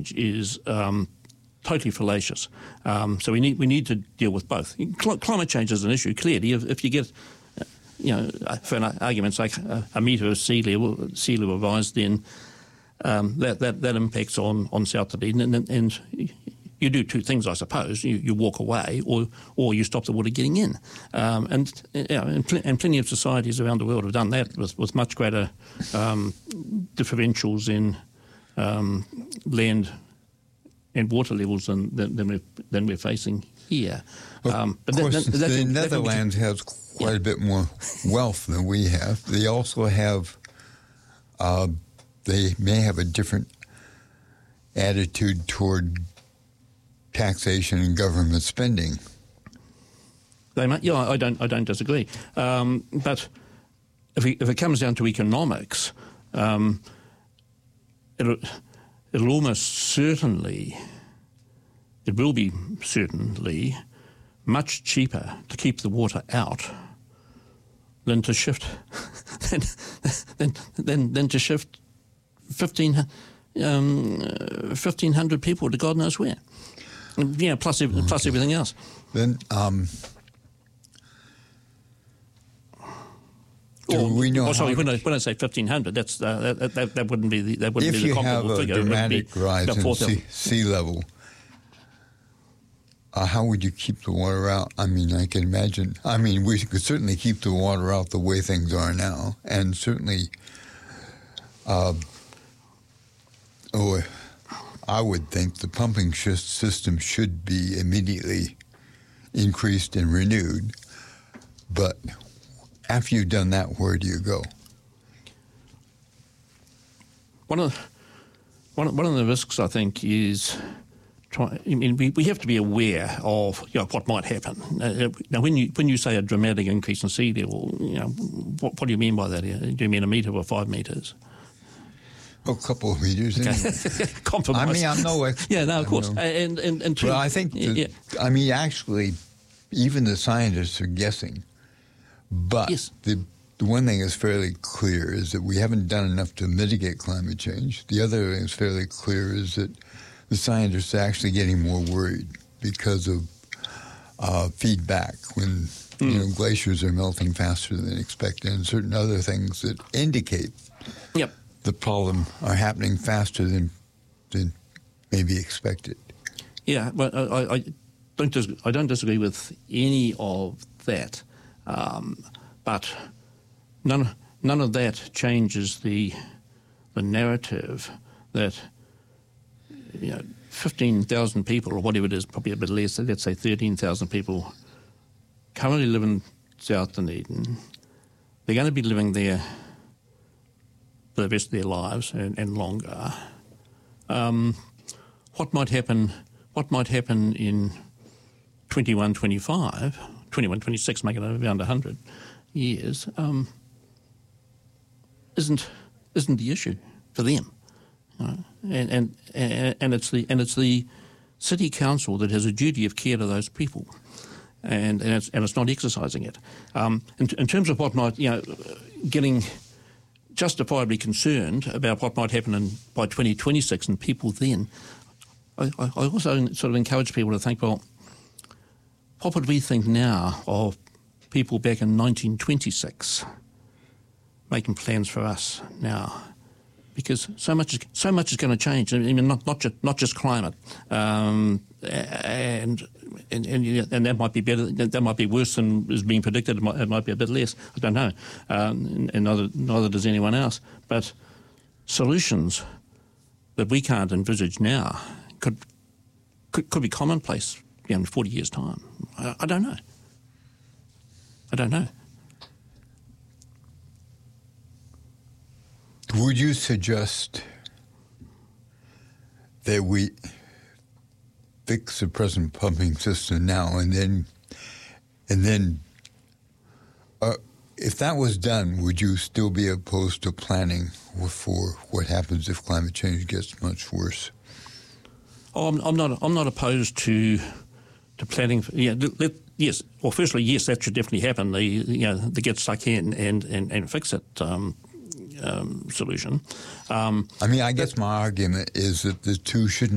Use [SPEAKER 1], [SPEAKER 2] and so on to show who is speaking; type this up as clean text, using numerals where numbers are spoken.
[SPEAKER 1] change is totally fallacious. So we need to deal with both. Climate change is an issue, clearly. If you get, for argument's sake, a metre of sea level rise, then that impacts on South Dunedin, and you do two things, I suppose. You walk away, or you stop the water getting in. And plenty of societies around the world have done that with much greater differentials in land and water levels than we're facing here.
[SPEAKER 2] Of course, the Netherlands has quite a bit more wealth than we have. They also have, they may have a different attitude toward taxation and government spending.
[SPEAKER 1] They might, I don't disagree. But if it comes down to economics, it'll almost certainly, it will be certainly much cheaper to keep the water out than to shift than to shift 1,500 people to God knows where. Plus everything else.
[SPEAKER 2] Then, we know?
[SPEAKER 1] When I say 1,500, that's that wouldn't be the comparable figure.
[SPEAKER 2] If you have a dramatic rise in sea level, how would you keep the water out? I mean, I can imagine. I mean, we could certainly keep the water out the way things are now, and certainly, I would think the pumping system should be immediately increased and renewed. But after you've done that, where do you go?
[SPEAKER 1] One of the risks, I think, is we have to be aware of what might happen. Now, when you say a dramatic increase in sea level, what do you mean by that? Do you mean a metre or 5 metres?
[SPEAKER 2] A couple of meters.
[SPEAKER 1] Okay. Compromise.
[SPEAKER 2] I mean, I'm no expert.
[SPEAKER 1] Yeah, no, of course.
[SPEAKER 2] But I think, I mean, actually, even the scientists are guessing. But
[SPEAKER 1] yes.
[SPEAKER 2] The one thing is fairly clear is that we haven't done enough to mitigate climate change. The other thing that's fairly clear is that the scientists are actually getting more worried because of feedback when glaciers are melting faster than expected, and certain other things that indicate the problem are happening faster than maybe expected.
[SPEAKER 1] Yeah, but I don't disagree with any of that, but none of that changes the narrative that 15,000 people, or whatever it is, probably a bit less, let's say 13,000 people, currently live in South Dunedin. They're going to be living there for the rest of their lives and longer. What might happen in 21, 26, making it around 100 years, isn't the issue for them. And it's the city council that has a duty of care to those people, and it's not exercising it. In terms of what might, getting justifiably concerned about what might happen by 2026 and people then, I also sort of encourage people to think, well, what would we think now of people back in 1926 making plans for us now? Because so much is going to change. I mean, not just climate, and that might be better. That might be worse than is being predicted. It might be a bit less. I don't know, and neither does anyone else. But solutions that we can't envisage now could be commonplace in 40 years' time. I don't know.
[SPEAKER 2] Would you suggest that we fix the present pumping system now and then if that was done, would you still be opposed to planning for what happens if climate change gets much worse?
[SPEAKER 1] Oh, I'm not opposed to planning. Yes. Well, firstly, yes, that should definitely happen. The get stuck in and fix it solution.
[SPEAKER 2] I mean, I guess my argument is that the two shouldn't